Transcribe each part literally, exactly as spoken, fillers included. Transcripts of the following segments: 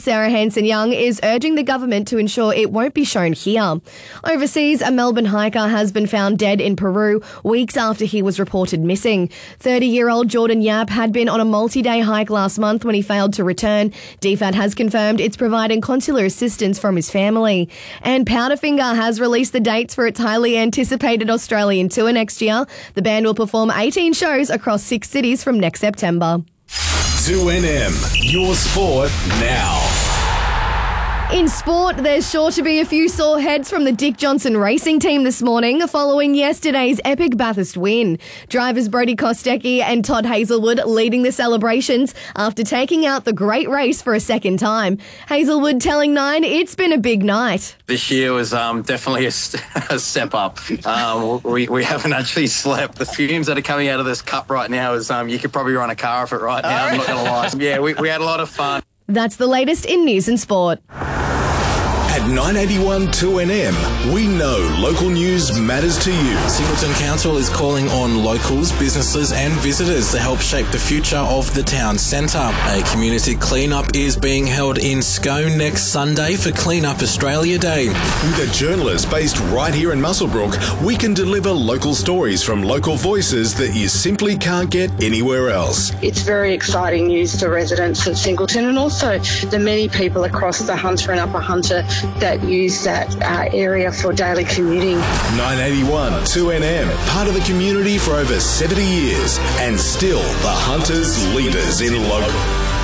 Sarah Hanson-Young, is urging the government to ensure it won't be shown here. Overseas, a Melbourne hiker has been found dead in Peru weeks after he was reported missing. thirty-year-old Jordan Yap had been on a multi-day hike last month when he failed to return. D F A T has confirmed it's providing consular assistance from his family. And Powderfinger has released the dates for its highly anticipated Australian tour next year. The band will perform eighteen shows across six cities from next September. two N M, your sport now. In sport, there's sure to be a few sore heads from the Dick Johnson racing team this morning following yesterday's epic Bathurst win. Drivers Brodie Kostecki and Todd Hazelwood leading the celebrations after taking out the great race for a second time. Hazelwood telling Nine it's been a big night. This year was um, definitely a, st- a step up. Um, we, we haven't actually slept. The fumes that are coming out of this cup right now is um, you could probably run a car off it right now, I'm not going to lie. Yeah, we, we had a lot of fun. That's the latest in news and sport. At nine eighty-one two N M, we know local news matters to you. Singleton Council is calling on locals, businesses and visitors to help shape the future of the town centre. A community clean-up is being held in Scone next Sunday for Clean Up Australia Day. With a journalist based right here in Muswellbrook, we can deliver local stories from local voices that you simply can't get anywhere else. It's very exciting news to residents of Singleton and also the many people across the Hunter and Upper Hunter that use that uh, area for daily commuting. nine eighty-one two N M, part of the community for over seventy years and still the Hunters' leaders in local.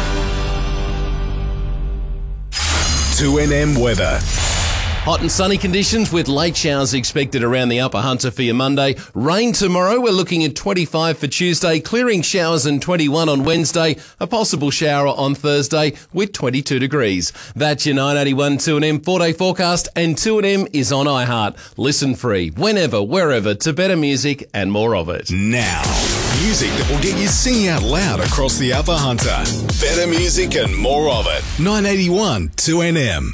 two N M weather. Hot and sunny conditions with late showers expected around the Upper Hunter for your Monday. Rain tomorrow. We're looking at twenty-five for Tuesday. Clearing showers and twenty-one on Wednesday. A possible shower on Thursday with twenty-two degrees. That's your nine eighty-one two N M four-day forecast. And two N M is on iHeart. Listen free, whenever, wherever, to better music and more of it. Now, music that will get you singing out loud across the Upper Hunter. Better music and more of it. nine eighty-one two N M.